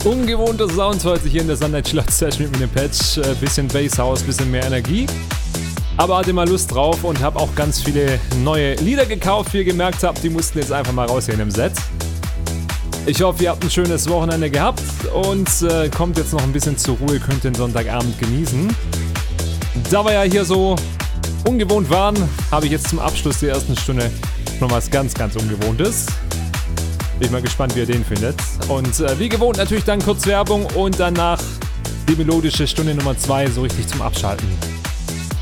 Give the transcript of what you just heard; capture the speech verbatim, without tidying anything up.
Ungewohnter Sound heute hier in der Sunlight Schlot Session mit dem Patch. Äh, bisschen Basshouse, bisschen mehr Energie. Aber hatte mal Lust drauf und habe auch ganz viele neue Lieder gekauft, wie ihr gemerkt habt. Die mussten jetzt einfach mal raus hier in dem Set. Ich hoffe, ihr habt ein schönes Wochenende gehabt und äh, kommt jetzt noch ein bisschen zur Ruhe, könnt den Sonntagabend genießen. Da wir ja hier so ungewohnt waren, habe ich jetzt zum Abschluss der ersten Stunde noch was ganz, ganz Ungewohntes. Bin mal gespannt, wie ihr den findet. Und äh, wie gewohnt natürlich dann kurz Werbung und danach die melodische Stunde Nummer zwei so richtig zum Abschalten.